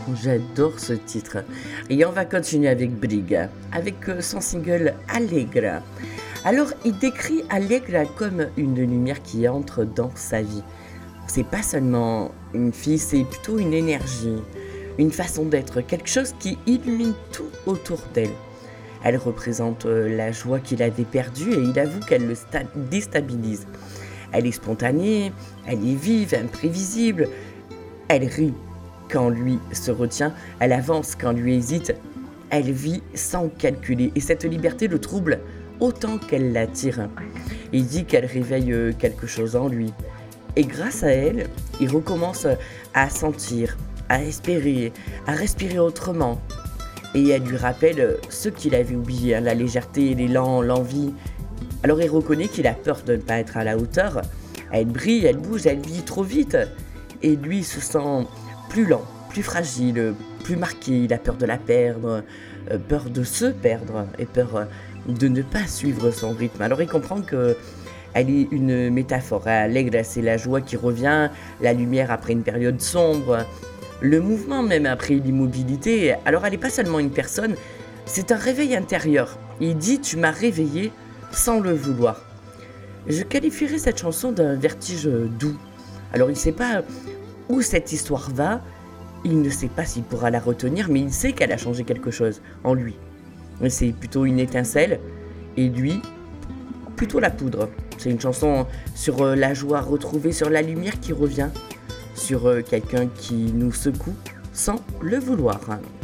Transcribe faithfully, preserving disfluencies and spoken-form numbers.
J'adore ce titre. Et on va continuer avec Brig, avec euh, son single Allegra. Alors, il décrit Allegra comme une lumière qui entre dans sa vie. C'est pas seulement une fille, c'est plutôt une énergie, une façon d'être, quelque chose qui illumine tout autour d'elle. Elle représente euh, la joie qu'il avait perdue et il avoue qu'elle le sta- déstabilise. Elle est spontanée, elle est vive, imprévisible, elle rit quand lui se retient, elle avance quand lui hésite, elle vit sans calculer et cette liberté le trouble autant qu'elle l'attire. Il dit qu'elle réveille euh, quelque chose en lui et grâce à elle, il recommence à sentir, à espérer, à respirer autrement. Et elle lui rappelle ce qu'il avait oublié, hein, la légèreté, l'élan, l'envie. Alors il reconnaît qu'il a peur de ne pas être à la hauteur. Elle brille, elle bouge, elle vit trop vite. Et lui se sent plus lent, plus fragile, plus marqué. Il a peur de la perdre, euh, peur de se perdre et peur euh, de ne pas suivre son rythme. Alors il comprend que elle est une métaphore. Allègre, c'est la joie qui revient, la lumière après une période sombre, le mouvement même après l'immobilité. Alors elle n'est pas seulement une personne, c'est un réveil intérieur. Il dit « tu m'as réveillé sans le vouloir ». Je qualifierais cette chanson d'un vertige doux. Alors il ne sait pas où cette histoire va, il ne sait pas s'il pourra la retenir, mais il sait qu'elle a changé quelque chose en lui. Et c'est plutôt une étincelle, et lui, plutôt la poudre. C'est une chanson sur euh, la joie retrouvée, sur la lumière qui revient, sur euh, quelqu'un qui nous secoue sans le vouloir.